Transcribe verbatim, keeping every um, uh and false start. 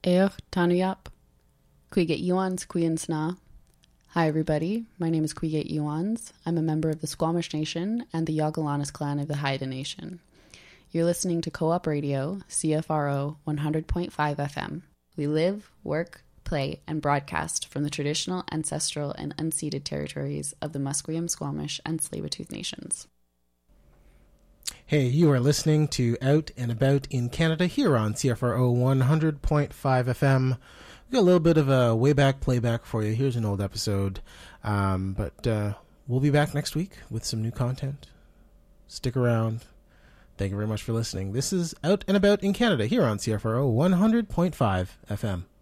Eoch Tanuyap, Quiget Yuans Quiansna. Hi everybody, my name is Quiget Yuans. I'm a member of the Squamish Nation and the Yagalanas clan of the Haida Nation. You're listening to Co-op Radio, C F R O one hundred point five F M. We live, work, play, and broadcast from the traditional, ancestral, and unceded territories of the Musqueam, Squamish, and Tsleil-Waututh Nations. Hey, you are listening to Out and About in Canada here on C F R O one hundred point five F M. We got a little bit of a way back playback for you. Here's an old episode. Um, but uh, we'll be back next week with some new content. Stick around. Thank you very much for listening. This is Out and About in Canada here on C F R O one hundred point five F M.